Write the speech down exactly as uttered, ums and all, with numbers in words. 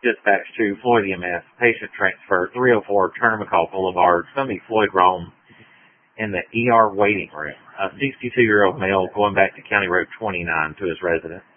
Dispatch to Floyd E M S. Patient transfer three oh four Turnamacaw Boulevard. Somebody Floyd Rome in the E R waiting room. A sixty-two-year-old male going back to County Road twenty-nine to his residence.